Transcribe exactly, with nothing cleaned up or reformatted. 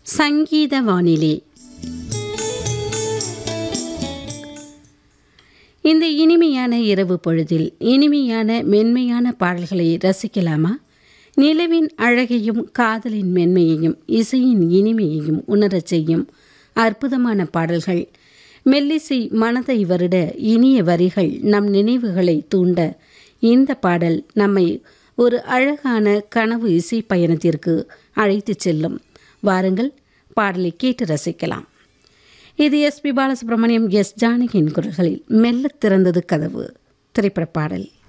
சங்கீத வானிலை. இந்த இனிமையான இரவு பொழுதில் இனிமையான மென்மையான பாடல்களை ரசிக்கலாமா? நிலவின் அழகையும் காதலின் மென்மையையும் இசையின் இனிமையையும் உணரச் செய்யும் அற்புதமான பாடல்கள். மெல்லிசை மனதை வருட இனிய வரிகள் நம் நினைவுகளை தூண்ட இந்த பாடல் நம்மை ஒரு அழகான கனவு இசை பயணத்திற்கு அழைத்துச் செல்லும். வாருங்கள், பாடலை கேட்டு ரசிக்கலாம். இது எஸ் பி பாலசுப்ரமணியம், எஸ் ஜானகியின் குரல்களில் மெல்ல திறந்தது கதவு திரைப்பட பாடல்.